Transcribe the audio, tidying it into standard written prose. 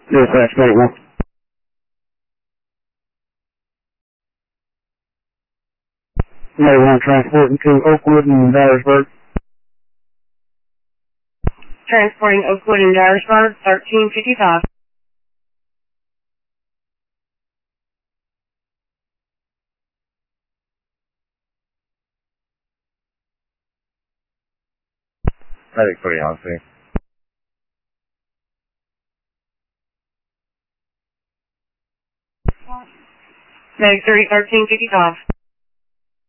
Dispatch 21. May want transporting to Oakwood and Dyersburg. Transporting Oakwood and Dyersburg, 1355. Medic 3 on scene. Medic 3, 1355.